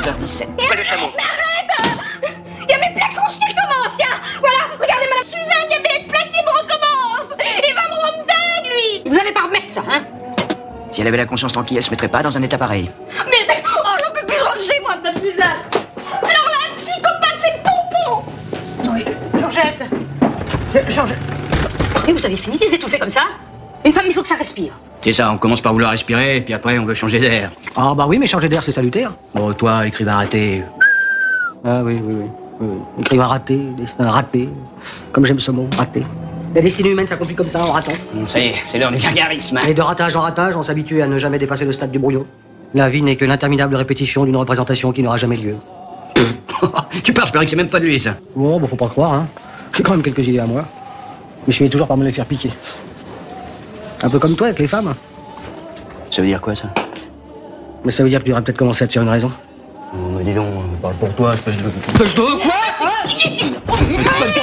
16h17. Près de Chameau. Mais arrête! Il y a mes plaques rouges qui recommencent, tiens! Voilà, regardez Madame Suzanne, il y a mes plaques qui me recommencent! Il va me rendre dingue, lui! Vous allez pas remettre ça, hein? Si elle avait la conscience tranquille, elle se mettrait pas dans un état pareil. Mais, oh, j'en peux plus rentrer chez moi, Madame Suzanne! Alors là, un psychopathe, c'est Pompon! Oui, Georgette. Et vous avez fini de les étouffer comme ça? Une femme, il faut que ça respire. C'est ça, on commence par vouloir respirer, puis après on veut changer d'air. Ah bah oui, mais changer d'air, c'est salutaire. Bon, toi, l'écrivain raté. Ah oui. Écrivain raté, destin raté. Comme j'aime ce mot, raté. La destinée humaine s'accomplit comme ça, en ratant. Ça y est, c'est l'heure du gargarisme. Et de ratage en ratage, on s'habitue à ne jamais dépasser le stade du brouillon. La vie n'est que l'interminable répétition d'une représentation qui n'aura jamais lieu. Tu parles, je parie que c'est même pas de lui, ça. Bon, faut pas croire, hein. J'ai quand même quelques idées à moi. Mais je finis toujours par me les faire piquer. Un peu comme toi avec les femmes. Ça veut dire quoi, ça? Mais ça veut dire que tu aurais peut-être commencé à te faire une raison. Oh, mais dis donc, parle pour toi, espèce de... Espèce de quoi?